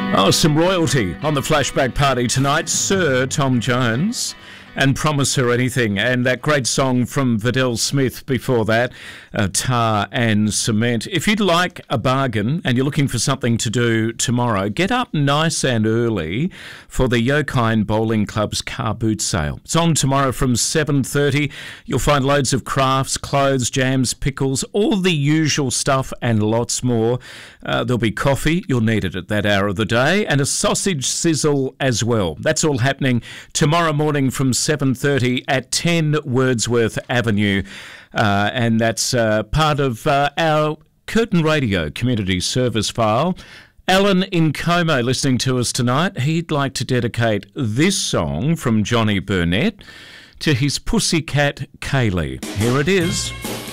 Oh, some royalty on the flashback party tonight. Sir Tom Jones and Promise Her Anything. And that great song from Vidal Smith before that, Tar and Cement. If you'd like a bargain and you're looking for something to do tomorrow, get up nice and early for the Yokine Bowling Club's car boot sale. It's on tomorrow from 7:30. You'll find loads of crafts, clothes, jams, pickles, all the usual stuff and lots more. There'll be coffee, you'll need it at that hour of the day, and a sausage sizzle as well. That's all happening tomorrow morning from 7:30 at 10 Wordsworth Avenue. And that's part of our Curtin Radio community service file. Alan in Como listening to us tonight. He'd like to dedicate this song from Johnny Burnett to his pussycat Kaylee. Here it is.